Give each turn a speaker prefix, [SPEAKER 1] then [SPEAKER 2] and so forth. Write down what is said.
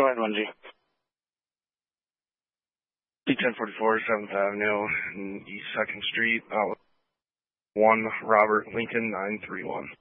[SPEAKER 1] Go ahead, 1G.
[SPEAKER 2] P-1044, 7th Avenue, and East 2nd Street, 1 Robert Lincoln 931.